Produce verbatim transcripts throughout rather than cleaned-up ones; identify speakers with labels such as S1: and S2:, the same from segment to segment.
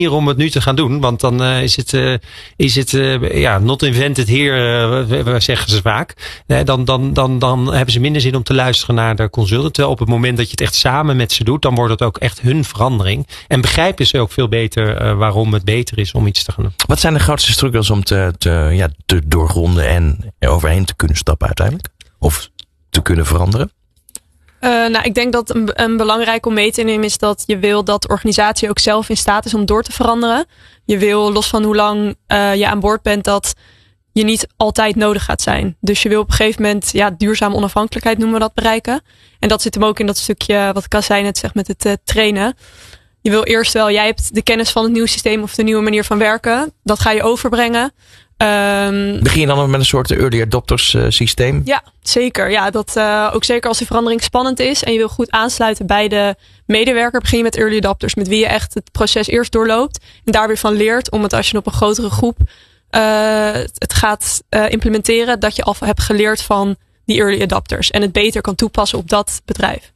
S1: om het nu te gaan doen. Want dan uh, is het, uh, is het uh, ja, not invented here, uh, zeggen ze vaak. Uh, dan, dan, dan, dan hebben ze minder zin om te luisteren naar de consultant. Terwijl op het moment dat je het echt samen met ze doet, dan wordt het ook echt hun verandering. En begrijpen ze ook veel beter uh, waarom het beter is om iets te gaan doen.
S2: Wat zijn de grootste struggles om te, te, ja, te doorgronden en er overheen te kunnen stappen uiteindelijk? Of te kunnen veranderen?
S3: Uh, nou, ik denk dat een, een belangrijk om mee te nemen is dat je wil dat de organisatie ook zelf in staat is om door te veranderen. Je wil, los van hoe lang uh, je aan boord bent, dat je niet altijd nodig gaat zijn. Dus je wil op een gegeven moment, ja, duurzame onafhankelijkheid noemen we dat, bereiken. En dat zit hem ook in dat stukje, wat Kazijn net zegt, met het uh, trainen. Je wil eerst wel, jij hebt de kennis van het nieuwe systeem of de nieuwe manier van werken. Dat ga je overbrengen. Um,
S2: Begin je dan met een soort early adopters uh, systeem?
S3: Ja, zeker. Ja, dat uh, ook zeker als die verandering spannend is en je wil goed aansluiten bij de medewerker, begin je met early adopters, met wie je echt het proces eerst doorloopt en daar weer van leert om het, als je op een grotere groep uh, het gaat uh, implementeren, dat je al hebt geleerd van die early adopters en het beter kan toepassen op dat bedrijf.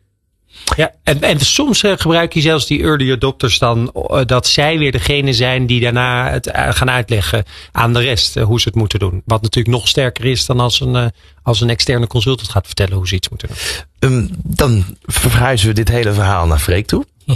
S1: Ja, en, en soms uh, gebruik je zelfs die early adopters dan, uh, dat zij weer degene zijn die daarna het uh, gaan uitleggen aan de rest uh, hoe ze het moeten doen. Wat natuurlijk nog sterker is dan als een, uh, als een externe consultant gaat vertellen hoe ze iets moeten doen.
S2: Um, dan verhuizen we dit hele verhaal naar Freek toe. Ja.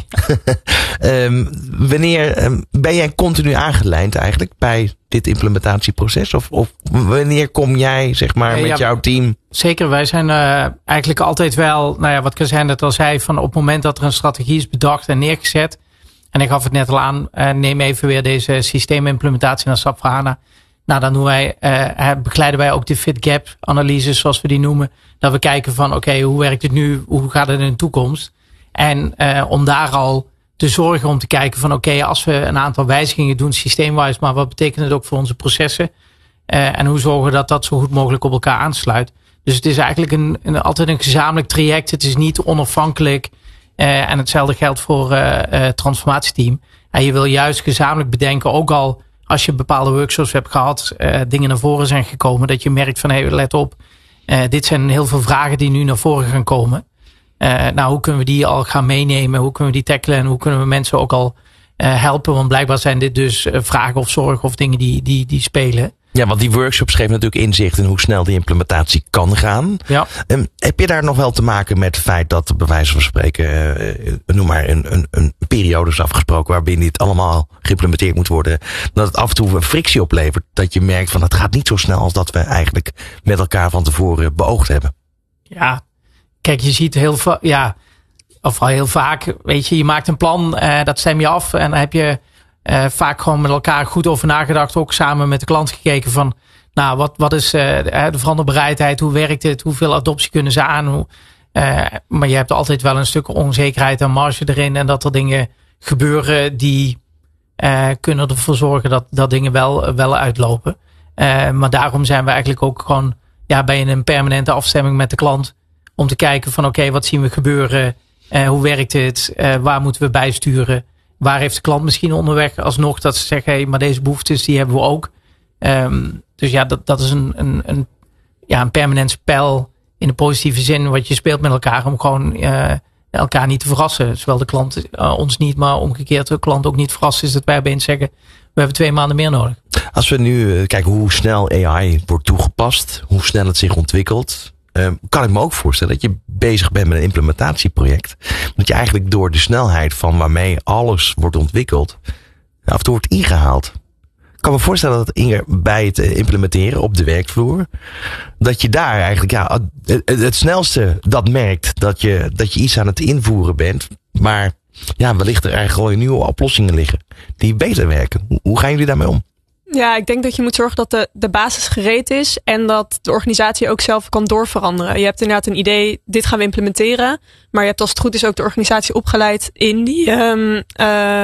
S2: um, wanneer um, ben jij continu aangelijnd eigenlijk bij dit implementatieproces? Of, of wanneer kom jij, zeg maar, met ja, jouw team?
S4: Zeker, wij zijn uh, eigenlijk altijd wel, nou ja, wat Kazijn net al zei, van op het moment dat er een strategie is bedacht en neergezet. En ik gaf het net al aan, uh, neem even weer deze systeemimplementatie naar S A P voor HANA. Nou, dan doen wij, uh, begeleiden wij ook de fit gap analyses, zoals we die noemen. Dat we kijken van, oké, okay, hoe werkt het nu? Hoe gaat het in de toekomst? En uh, om daar al te zorgen om te kijken van oké, okay, als we een aantal wijzigingen doen systeemwise, maar wat betekent het ook voor onze processen? Uh, en hoe zorgen we dat dat zo goed mogelijk op elkaar aansluit? Dus het is eigenlijk een, een, altijd een gezamenlijk traject. Het is niet onafhankelijk. Uh, en hetzelfde geldt voor uh, uh, transformatieteam. En je wil juist gezamenlijk bedenken, ook al als je bepaalde workshops hebt gehad, uh, dingen naar voren zijn gekomen, dat je merkt van hé, hey, let op, uh, dit zijn heel veel vragen die nu naar voren gaan komen. Uh, nou, hoe kunnen we die al gaan meenemen? Hoe kunnen we die tackelen? En hoe kunnen we mensen ook al uh, helpen? Want blijkbaar zijn dit dus uh, vragen of zorgen of dingen die, die, die spelen.
S2: Ja, want die workshops geven natuurlijk inzicht in hoe snel die implementatie kan gaan.
S4: Ja.
S2: Um, heb je daar nog wel te maken met het feit dat, bij wijze van spreken, uh, noem maar een, een, een periode is afgesproken waarbinnen dit allemaal geïmplementeerd moet worden, dat het af en toe een frictie oplevert, dat je merkt van het gaat niet zo snel als dat we eigenlijk met elkaar van tevoren beoogd hebben?
S4: Ja. Kijk, je ziet heel vaak, ja, of al heel vaak, weet je, je maakt een plan, uh, dat stem je af en dan heb je uh, vaak gewoon met elkaar goed over nagedacht, ook samen met de klant gekeken van, nou, wat, wat is uh, de veranderbereidheid, hoe werkt het, hoeveel adoptie kunnen ze aan, hoe, uh, maar je hebt altijd wel een stuk onzekerheid en marge erin en dat er dingen gebeuren die uh, kunnen ervoor zorgen dat, dat dingen wel, wel uitlopen. Uh, maar daarom zijn we eigenlijk ook gewoon, ja, bij een permanente afstemming met de klant, om te kijken van oké, okay, wat zien we gebeuren? Uh, hoe werkt het? Uh, waar moeten we bijsturen? Waar heeft de klant misschien onderweg alsnog dat ze zeggen, hé, hey, maar deze behoeftes die hebben we ook. Um, dus ja, dat, dat is een, een, een, ja, een permanent spel in de positieve zin wat je speelt met elkaar om gewoon uh, elkaar niet te verrassen. Zowel de klant uh, ons niet, maar omgekeerd de klant ook niet verrast is dat wij bij eens zeggen, we hebben twee maanden meer nodig.
S2: Als we nu uh, kijken hoe snel A I wordt toegepast, hoe snel het zich ontwikkelt, Uh, kan ik me ook voorstellen dat je bezig bent met een implementatieproject. Dat je eigenlijk door de snelheid van waarmee alles wordt ontwikkeld, af en toe wordt ingehaald. Ik kan me voorstellen dat Inger, bij het implementeren op de werkvloer, dat je daar eigenlijk ja, het, het snelste dat merkt dat je, dat je iets aan het invoeren bent. Maar ja, wellicht er eigenlijk gewoon nieuwe oplossingen liggen die beter werken. Hoe, hoe gaan jullie daarmee om?
S3: Ja, ik denk dat je moet zorgen dat de, de basis gereed is en dat de organisatie ook zelf kan doorveranderen. Je hebt inderdaad een idee, dit gaan we implementeren. Maar je hebt als het goed is ook de organisatie opgeleid in die um, uh,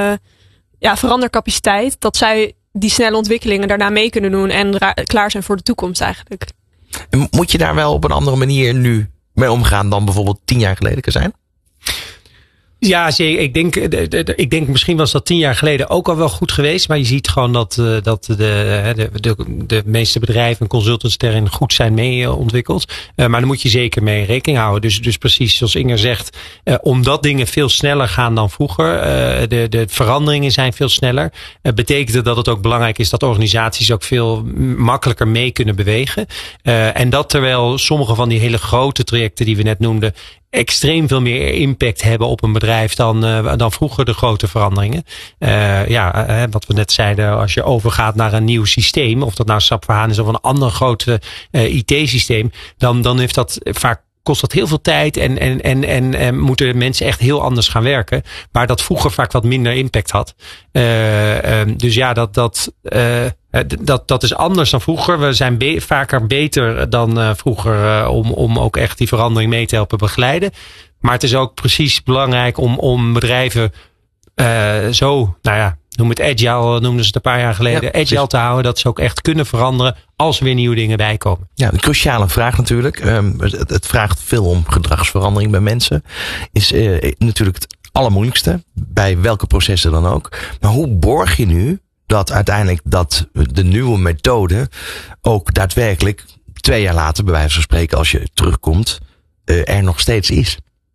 S3: ja, verandercapaciteit. Dat zij die snelle ontwikkelingen daarna mee kunnen doen en ra- klaar zijn voor de toekomst eigenlijk.
S2: En moet je daar wel op een andere manier nu mee omgaan dan bijvoorbeeld tien jaar geleden kan zijn?
S1: Ja, zeker. Ik denk, ik denk misschien was dat tien jaar geleden ook al wel goed geweest. Maar je ziet gewoon dat, dat de, de, de, de meeste bedrijven en consultants daarin goed zijn mee ontwikkeld. Maar daar moet je zeker mee rekening houden. Dus, dus precies zoals Inger zegt, omdat dingen veel sneller gaan dan vroeger. De, de veranderingen zijn veel sneller. Betekent dat het ook belangrijk is dat organisaties ook veel makkelijker mee kunnen bewegen. En dat terwijl sommige van die hele grote trajecten die we net noemden extreem veel meer impact hebben op een bedrijf dan, uh, dan vroeger de grote veranderingen. Uh, ja, uh, wat we net zeiden, als je overgaat naar een nieuw systeem, of dat nou SAP voor HANA is of een ander groot uh, I T-systeem, dan, dan heeft dat vaak kost dat heel veel tijd en, en, en, en, en moeten mensen echt heel anders gaan werken. Waar dat vroeger vaak wat minder impact had. Uh, um, dus ja, dat, dat, uh, dat, dat is anders dan vroeger. We zijn be- vaker beter dan uh, vroeger uh, om, om ook echt die verandering mee te helpen begeleiden. Maar het is ook precies belangrijk om, om bedrijven uh, zo, nou ja, noem het agile, noemden ze het een paar jaar geleden, ja, agile te houden, dat ze ook echt kunnen veranderen als er weer nieuwe dingen bijkomen.
S2: Ja, een cruciale vraag natuurlijk. Um, het, het vraagt veel om gedragsverandering bij mensen. Is uh, natuurlijk het allermoeilijkste, bij welke processen dan ook. Maar hoe borg je nu dat uiteindelijk dat de nieuwe methode ook daadwerkelijk twee jaar later, bij wijze van spreken, als je terugkomt, uh, er nog steeds is?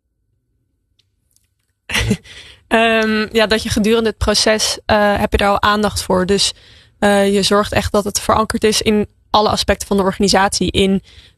S3: Um, ja, dat je gedurende het proces uh, heb je daar al aandacht voor. Dus uh, je zorgt echt dat het verankerd is in alle aspecten van de organisatie. In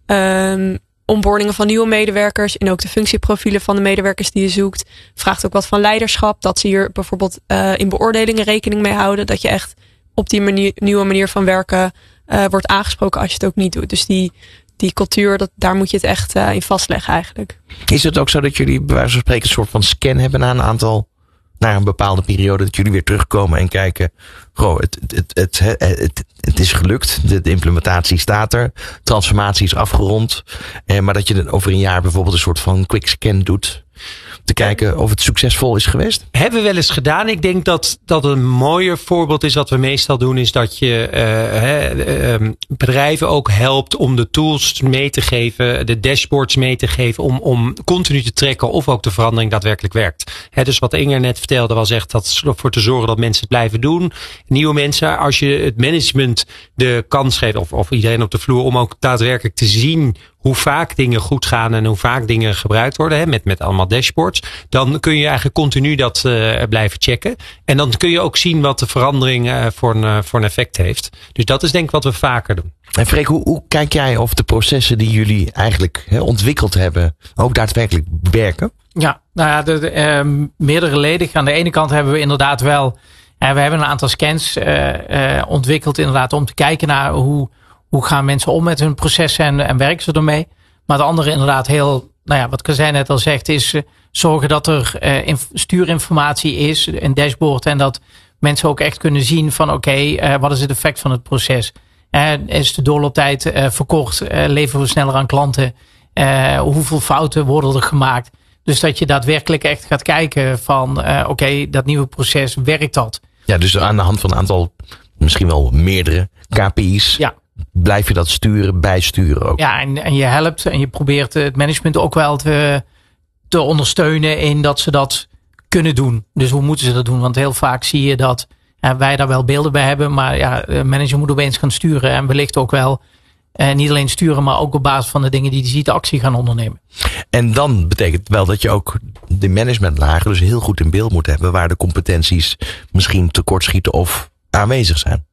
S3: um, onboardingen van nieuwe medewerkers. In ook de functieprofielen van de medewerkers die je zoekt. Vraagt ook wat van leiderschap. Dat ze hier bijvoorbeeld uh, in beoordelingen rekening mee houden. Dat je echt op die manier, nieuwe manier van werken uh, wordt aangesproken als je het ook niet doet. Dus die, die cultuur, dat, daar moet je het echt uh, in vastleggen eigenlijk.
S2: Is het ook zo dat jullie bij wijze van spreken een soort van scan hebben na een aantal, na een bepaalde periode, dat jullie weer terugkomen en kijken, goh, het, het, het, het, het, het is gelukt, de, de implementatie staat er, transformatie is afgerond, eh, maar dat je over een jaar bijvoorbeeld een soort van quick scan doet, te kijken of het succesvol is geweest?
S1: Hebben we wel eens gedaan. Ik denk dat dat een mooier voorbeeld is. Wat we meestal doen is dat je uh, he, uh, bedrijven ook helpt om de tools mee te geven, de dashboards mee te geven, om, om continu te trekken of ook de verandering daadwerkelijk werkt. He, dus wat Inger net vertelde was echt dat voor te zorgen dat mensen het blijven doen. Nieuwe mensen, als je het management de kans geeft, of, of iedereen op de vloer, om ook daadwerkelijk te zien hoe vaak dingen goed gaan en hoe vaak dingen gebruikt worden, hè, met, met allemaal dashboards, dan kun je eigenlijk continu dat uh, blijven checken. En dan kun je ook zien wat de verandering uh, voor, een, uh, voor een effect heeft. Dus dat is denk ik wat we vaker doen.
S2: En Freek, hoe, hoe kijk jij of de processen die jullie eigenlijk he, ontwikkeld hebben ook daadwerkelijk werken?
S4: Ja, nou ja, de, de, uh, meerdere leden. Aan de ene kant hebben we inderdaad wel, uh, we hebben een aantal scans uh, uh, ontwikkeld inderdaad om te kijken naar hoe Hoe gaan mensen om met hun processen en, en werken ze ermee? Maar het andere inderdaad heel, nou ja, wat Kazijn net al zegt, is uh, zorgen dat er uh, inf- stuurinformatie is, een dashboard, en dat mensen ook echt kunnen zien van oké, okay, uh, wat is het effect van het proces? Uh, is de doorlooptijd uh, verkort? Uh, leveren we sneller aan klanten? Uh, hoeveel fouten worden er gemaakt? Dus dat je daadwerkelijk echt gaat kijken van uh, oké, okay, dat nieuwe proces, werkt dat?
S2: Ja, dus aan de hand van een aantal, misschien wel meerdere K P I's.
S4: Ja.
S2: Blijf je dat sturen, bijsturen ook.
S4: Ja, en, en je helpt en je probeert het management ook wel te, te ondersteunen in dat ze dat kunnen doen. Dus hoe moeten ze dat doen? Want heel vaak zie je dat ja, wij daar wel beelden bij hebben, maar ja, de manager moet opeens gaan sturen en wellicht ook wel eh, niet alleen sturen, maar ook op basis van de dingen die hij ziet actie gaan ondernemen.
S2: En dan betekent wel dat je ook de managementlagen dus heel goed in beeld moet hebben waar de competenties misschien tekortschieten of aanwezig zijn.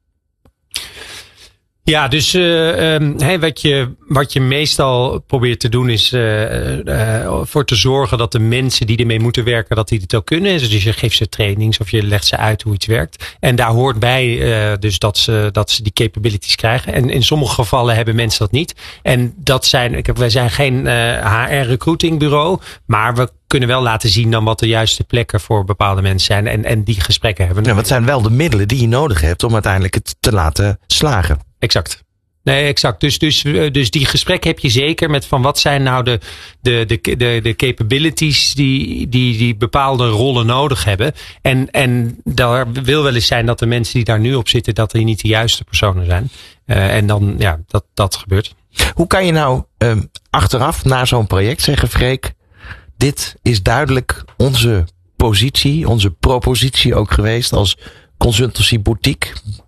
S1: Ja, dus uh, um, hey, wat, je, wat je meestal probeert te doen is uh, uh, voor te zorgen dat de mensen die ermee moeten werken, dat die het ook kunnen. Dus je geeft ze trainings of je legt ze uit hoe iets werkt. En daar hoort bij uh, dus dat ze, dat ze die capabilities krijgen. En in sommige gevallen hebben mensen dat niet. En dat zijn, ik heb, wij zijn geen uh, H R recruitingbureau, maar we kunnen wel laten zien dan wat de juiste plekken voor bepaalde mensen zijn. En, en die gesprekken hebben.
S2: Ja, wat zijn wel de middelen die je nodig hebt om uiteindelijk het te laten slagen?
S1: Exact. Nee, exact. Dus, dus, dus die gesprek heb je zeker met van wat zijn nou de, de, de, de, de capabilities die, die, die bepaalde rollen nodig hebben. En, en daar wil wel eens zijn dat de mensen die daar nu op zitten, dat die niet de juiste personen zijn. Uh, en dan, ja, dat, dat gebeurt.
S2: Hoe kan je nou um, achteraf na zo'n project zeggen, Freek, dit is duidelijk onze positie, onze propositie ook geweest als consultancy boutique.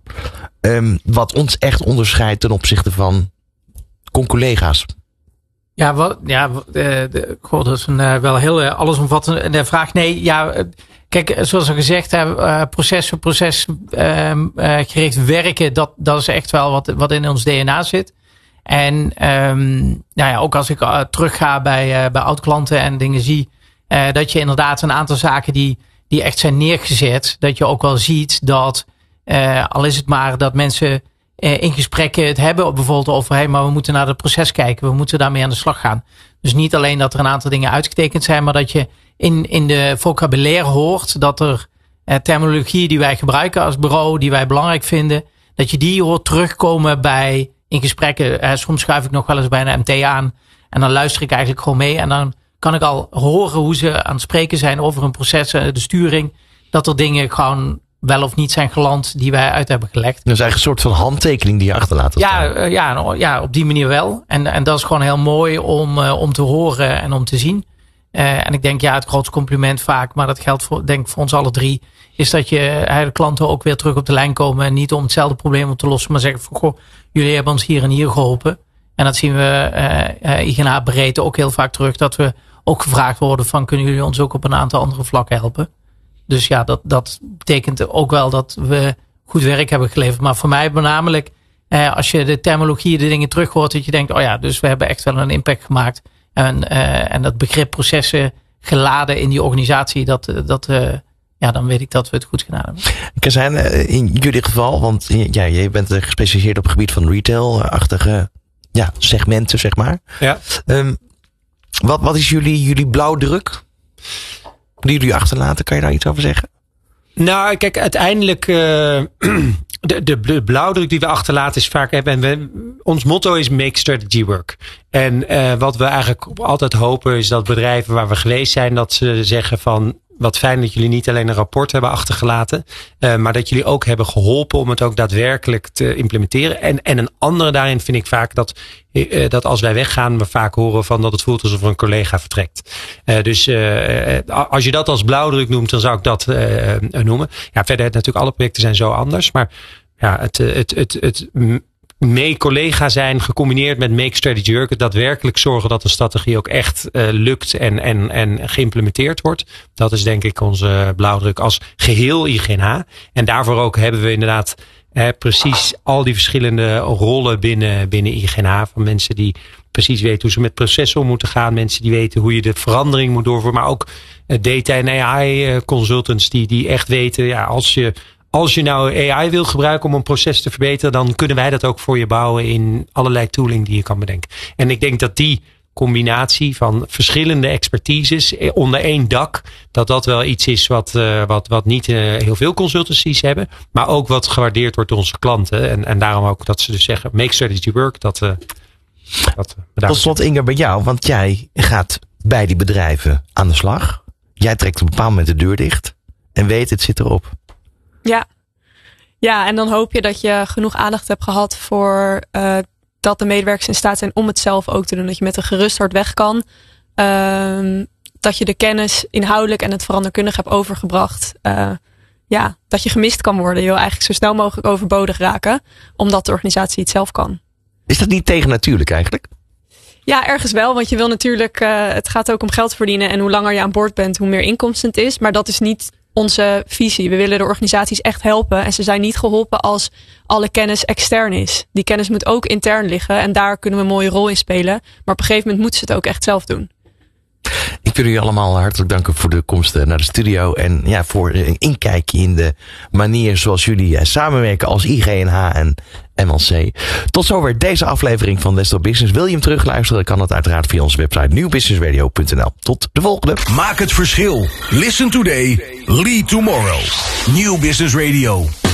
S2: Um, wat ons echt onderscheidt ten opzichte van collega's.
S4: Ja, wat, ja uh, de, God, dat is een uh, wel heel uh, allesomvattende vraag. Nee, ja, uh, kijk, zoals al gezegd, uh, processen, proces uh, uh, gericht werken, dat, dat is echt wel wat, wat in ons D N A zit. En um, nou ja, ook als ik uh, terugga bij, uh, bij oud-klanten en dingen zie, uh, dat je inderdaad een aantal zaken die, die echt zijn neergezet, dat je ook wel ziet dat, uh, al is het maar dat mensen uh, in gesprekken het hebben, bijvoorbeeld over, hey, maar we moeten naar het proces kijken, we moeten daarmee aan de slag gaan. Dus niet alleen dat er een aantal dingen uitgetekend zijn, maar dat je in, in de vocabulaire hoort dat er uh, terminologie die wij gebruiken als bureau, die wij belangrijk vinden, dat je die hoort terugkomen bij in gesprekken. Uh, soms schuif ik nog wel eens bij een M T aan en dan luister ik eigenlijk gewoon mee en dan kan ik al horen hoe ze aan het spreken zijn over hun processen, de sturing, dat er dingen gewoon wel of niet zijn geland die wij uit hebben gelegd.
S2: Dat is eigenlijk een soort van handtekening die je achterlaat.
S4: Ja, uh, ja, ja, op die manier wel. En, en dat is gewoon heel mooi om, uh, om te horen en om te zien. Uh, en ik denk, ja, het grootste compliment vaak, maar dat geldt voor, denk ik voor ons alle drie, is dat je uh, de klanten ook weer terug op de lijn komen en niet om hetzelfde probleem op te lossen, maar zeggen van, goh, jullie hebben ons hier en hier geholpen. En dat zien we uh, uh, I G N H breedte ook heel vaak terug, dat we ook gevraagd worden van, kunnen jullie ons ook op een aantal andere vlakken helpen? Dus ja, dat, dat betekent ook wel dat we goed werk hebben geleverd. Maar voor mij voornamelijk, eh, als je de terminologie, de dingen terug hoort, dat je denkt, oh ja, dus we hebben echt wel een impact gemaakt. En, uh, en dat begrip processen geladen in die organisatie, dat, dat uh, ja, dan weet ik dat we het goed gedaan hebben.
S2: Kazijn, in jullie geval, want ja, je bent gespecialiseerd op het gebied van retail-achtige ja, segmenten, zeg maar.
S1: Ja.
S2: Um, wat, wat is jullie, jullie blauwdruk die jullie achterlaten? Kan je daar iets over zeggen?
S1: Nou, kijk, uiteindelijk uh, de, de blauwdruk die we achterlaten is vaak, en we, ons motto is make strategy work. En uh, wat we eigenlijk altijd hopen is dat bedrijven waar we geweest zijn, dat ze zeggen van, wat fijn dat jullie niet alleen een rapport hebben achtergelaten, uh, maar dat jullie ook hebben geholpen om het ook daadwerkelijk te implementeren. En, en een andere daarin vind ik vaak dat, uh, dat als wij weggaan, we vaak horen van dat het voelt alsof een collega vertrekt. Uh, dus uh, als je dat als blauwdruk noemt, dan zou ik dat uh, noemen. Ja, verder natuurlijk alle projecten zijn zo anders, maar ja, het, het, het, het, het mee collega zijn gecombineerd met make strategy work, het daadwerkelijk zorgen dat de strategie ook echt uh, lukt en, en, en geïmplementeerd wordt. Dat is denk ik onze blauwdruk als geheel I G N H. En daarvoor ook hebben we inderdaad eh, precies al die verschillende rollen binnen, binnen I G N H. Van mensen die precies weten hoe ze met processen om moeten gaan. Mensen die weten hoe je de verandering moet doorvoeren. Maar ook uh, data en A I consultants die, die echt weten, ja, als je Als je nou A I wil gebruiken om een proces te verbeteren, dan kunnen wij dat ook voor je bouwen in allerlei tooling die je kan bedenken. En ik denk dat die combinatie van verschillende expertises onder één dak, dat dat wel iets is wat, uh, wat, wat niet uh, heel veel consultancies hebben, maar ook wat gewaardeerd wordt door onze klanten. En, en daarom ook dat ze dus zeggen, make strategy work. Dat, uh, dat uh,
S2: Tot slot, Inger, bij jou, want jij gaat bij die bedrijven aan de slag. Jij trekt op een bepaald moment de deur dicht en weet, het zit erop.
S3: Ja. Ja, en dan hoop je dat je genoeg aandacht hebt gehad voor uh, dat de medewerkers in staat zijn om het zelf ook te doen. Dat je met een gerust hart weg kan. Uh, dat je de kennis inhoudelijk en het veranderkundig hebt overgebracht. Uh, ja, dat je gemist kan worden. Je wil eigenlijk zo snel mogelijk overbodig raken, omdat de organisatie het zelf kan.
S2: Is dat niet tegennatuurlijk eigenlijk?
S3: Ja, ergens wel, want je wil natuurlijk, uh, het gaat ook om geld verdienen. En hoe langer je aan boord bent, hoe meer inkomsten het is. Maar dat is niet onze visie. We willen de organisaties echt helpen. En ze zijn niet geholpen als alle kennis extern is. Die kennis moet ook intern liggen. En daar kunnen we een mooie rol in spelen. Maar op een gegeven moment moeten ze het ook echt zelf doen.
S2: Ik wil jullie allemaal hartelijk danken voor de komst naar de studio. En ja, voor een inkijkje in de manier zoals jullie samenwerken als I G N H en M L C. Tot zover deze aflevering van Desktop Business. Wil je hem terugluisteren? Kan dat uiteraard via onze website nieuw business radio punt n l. Tot de volgende.
S5: Maak het verschil. Listen today. Lead tomorrow. Nieuw Business Radio.